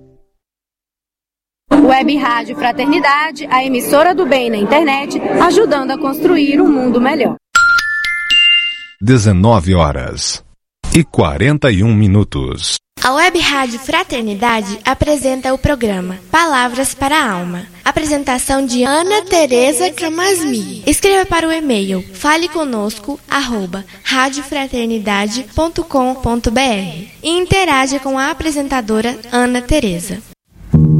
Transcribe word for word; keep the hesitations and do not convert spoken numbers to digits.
Web Rádio Fraternidade, a emissora do bem na internet, ajudando a construir um mundo melhor. dezenove horas e quarenta e um minutos. A Web Rádio Fraternidade apresenta o programa Palavras para a Alma. Apresentação de Ana Tereza Kramasmi. Escreva para o e-mail faleconosco arroba radiofraternidade ponto com ponto br e interaja com a apresentadora Ana Tereza.